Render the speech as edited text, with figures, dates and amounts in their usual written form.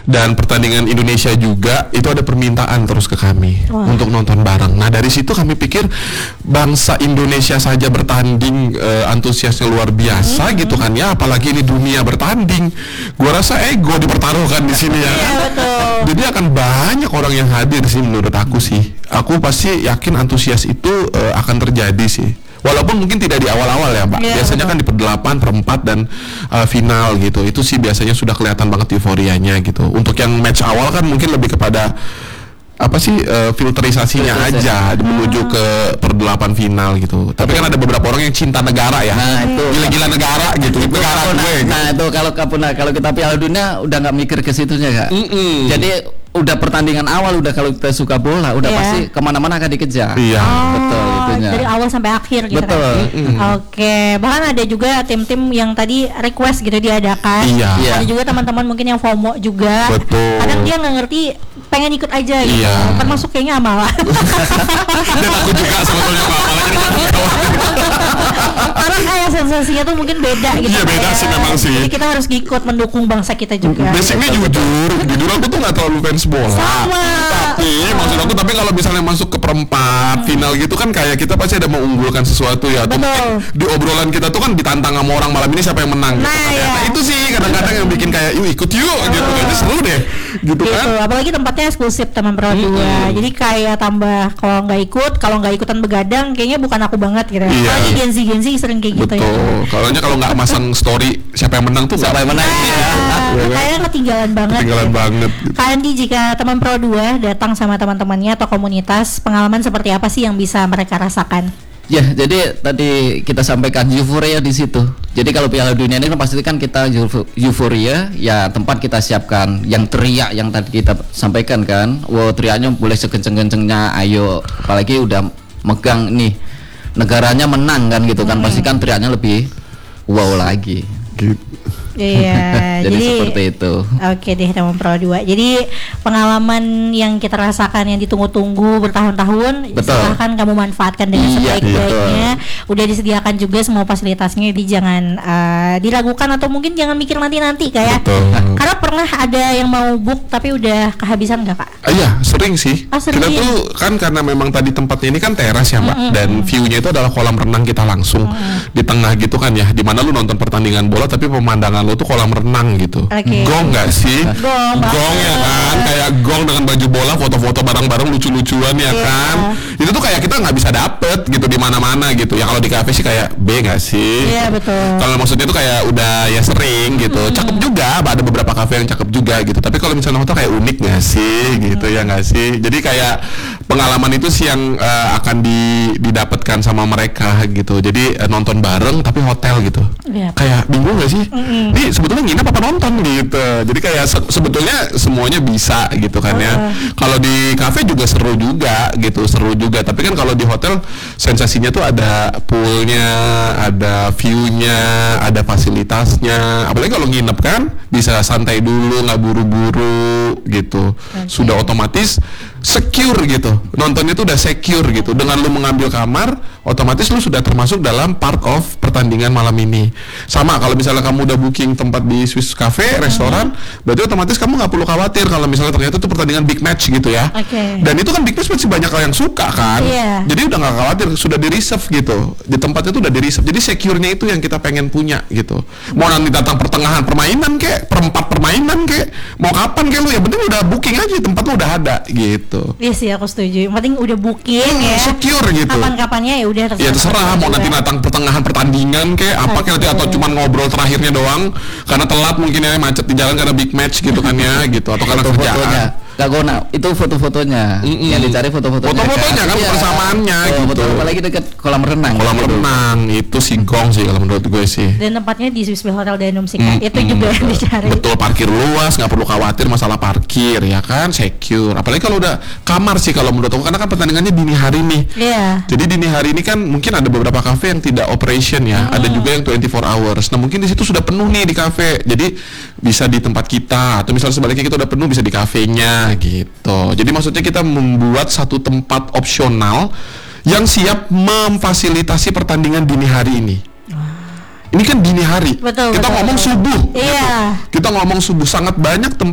dan pertandingan Indonesia juga itu ada permintaan terus ke kami untuk nonton bareng. Nah dari situ kami pikir bangsa Indonesia saja bertanding antusiasnya luar biasa gitu kan ya, apalagi ini dunia bertanding. Gua rasa ego dipertaruhkan di sini ya. Jadi akan banyak orang yang hadir sih menurut aku sih. Aku pasti yakin antusias itu akan terjadi sih. Walaupun mungkin tidak di awal-awal ya Mbak, biasanya kan di per-8, per-4 dan final gitu. Itu sih biasanya sudah kelihatan banget euforianya gitu. Untuk yang match awal kan mungkin lebih kepada apa sih filterisasinya aja menuju ke per-8 final gitu. Tapi kan ada beberapa orang yang cinta negara ya. Nah itu gila-gila negara gitu. Negara gue. Nah itu kalau kita Piala Dunia udah nggak mikir ke situnya Kak. Jadi udah pertandingan awal udah kalau kita suka bola udah pasti kemana-mana akan dikejar. Iya. Betul itunya. Dari awal sampai akhir gitu. Betul. Kan? Oke. Bahkan ada juga tim-tim yang tadi request gitu diadakan. Iya. Ada juga teman-teman mungkin yang FOMO juga. Betul. Kadang dia nggak ngerti, pengen ikut aja gitu. Termasuk kayaknya amalan. Dan aku juga sebetulnya amalan. Karena kayak sensasinya tuh mungkin beda gitu. Iya beda sih memang sih. Jadi kita harus ikut mendukung bangsa kita juga. Basicnya jujur aku tuh nggak terlalu fans bola. Sama. Tapi maksud aku kalau misalnya masuk ke perempat final gitu kan kayak kita pasti ada mengunggulkan sesuatu ya. Atau mungkin di obrolan kita tuh kan ditantang sama orang malam ini siapa yang menang. Gitu. Nah itu sih kadang-kadang yang bikin kayak yuk ikut yuk gitu. Kayaknya seru deh. Gitu kan. Apalagi tempatnya eksklusif Taman Pro 2. Jadi kayak tambah kalau nggak ikutan begadang kayaknya bukan aku banget gitu. Apalagi Gen Z sering kayak gitu ya. Betul. Kalau nggak masang story siapa yang menang tuh siapa yang menang kayaknya ketinggalan banget. Kak Andi, jika Taman Pro 2 datang sama teman-temannya atau komunitas, pengalaman seperti apa sih yang bisa mereka rasakan? Ya, jadi tadi kita sampaikan euforia di situ. Jadi kalau Piala Dunia ini kan pasti kan kita euforia, ya tempat kita siapkan yang teriak yang tadi kita sampaikan kan. Wow, teriaknya boleh sekenceng-kencengnya, ayo. Apalagi udah megang nih negaranya menang kan gitu kan, pasti kan teriaknya lebih wow lagi. Iya, jadi seperti itu. Oke deh, Taman Pro 2. Jadi pengalaman yang kita rasakan yang ditunggu-tunggu bertahun-tahun, silahkan kamu manfaatkan dengan sebaik-baiknya. Udah disediakan juga semua fasilitasnya, jadi jangan diragukan atau mungkin jangan mikir nanti kayak. Karena pernah ada yang mau book tapi udah kehabisan nggak Kak? Iya, sering sih. Kita tuh kan karena memang tadi tempatnya ini kan teras ya Mbak, dan view-nya itu adalah kolam renang kita langsung di tengah gitu kan ya, dimana lu nonton pertandingan bola tapi pemandangan lo tuh kolam renang gitu. Gong nggak sih? Gong ya kan, kayak gong dengan baju bola, foto-foto bareng-bareng lucu-lucuan ya kan. Itu tuh kayak kita nggak bisa dapet gitu di mana-mana gitu. Ya kalau di kafe sih kayak B nggak sih? Iya betul. Kalau maksudnya tuh kayak udah ya sering gitu. Cakep juga, ada beberapa kafe yang cakep juga gitu. Tapi kalau misalnya hotel kayak unik nggak sih gitu ya nggak sih? Jadi kayak pengalaman itu sih yang akan didapatkan sama mereka gitu. Jadi nonton bareng tapi hotel gitu. Kayak bingung nggak sih? Ini sebetulnya nginep apa nonton gitu. Jadi kayak sebetulnya semuanya bisa gitu kan ya. Kalau di kafe juga seru juga gitu, seru juga. Tapi kan kalau di hotel sensasinya tuh ada poolnya, ada viewnya, ada fasilitasnya. Apalagi kalau nginep kan bisa santai dulu, nggak buru-buru gitu. Sudah otomatis secure gitu. Nontonnya tuh udah secure gitu. Dengan lu mengambil kamar, otomatis lu sudah termasuk dalam part of pertandingan malam ini. Sama kalau misalnya kamu udah booking tempat di Swiss Cafe, restoran, berarti otomatis kamu nggak perlu khawatir kalau misalnya ternyata itu pertandingan big match gitu ya. Dan itu kan big match masih banyak yang suka kan. Jadi udah nggak khawatir, sudah di reserve gitu. Di tempatnya itu udah di reserve. Jadi secure-nya itu yang kita pengen punya gitu. Mau nanti datang pertengahan permainan kek, perempat permainan kek, mau kapan kek lu ya penting udah booking aja, tempat lu udah ada gitu. Iya sih aku setuju. Yang penting udah booking ya. Secure gitu. Kapan-kapannya ya udah terserah. Ya terserah mau nanti datang pertengahan pertandingan kek apa kek nanti atau cuma ngobrol terakhirnya doang karena telat mungkin ya macet di jalan karena big match gitu kan ya gitu atau karena kerjaan. Kak Gona, itu foto-fotonya yang dicari foto-fotonya kan persamaannya gitu. Apalagi dekat kolam renang. Kolam renang itu sih gong sih kalau menurut gue sih. Dan tempatnya di Swiss Hotel Danum sih kan. Itu juga yang dicari. Betul, parkir luas, nggak perlu khawatir masalah parkir ya kan, secure. Apalagi kalau udah kamar sih kalau menurut aku karena kan pertandingannya dini hari nih. Jadi dini hari ini kan mungkin ada beberapa kafe yang tidak operation ya. Ada juga yang 24 hours. Nah mungkin di situ sudah penuh nih di kafe. Jadi bisa di tempat kita atau misalnya sebaliknya kita udah penuh bisa di kafenya gitu. Jadi maksudnya kita membuat satu tempat opsional yang siap memfasilitasi pertandingan dini hari ini. Ini kan dini hari. Kita ngomong subuh. Gitu. Kita ngomong subuh sangat banyak tempat